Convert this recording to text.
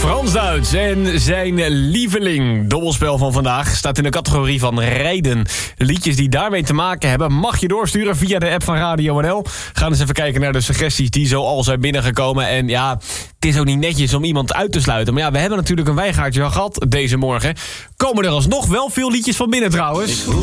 Frans-Duits en zijn lieveling. Dobbelspel van vandaag staat in de categorie van rijden. Liedjes die daarmee te maken hebben mag je doorsturen via de app van Radio NL. Ga eens even kijken naar de suggesties die zo al zijn binnengekomen. En ja, het is ook niet netjes om iemand uit te sluiten. Maar ja, we hebben natuurlijk een wijngaardje gehad deze morgen. Komen er alsnog wel veel liedjes van binnen trouwens.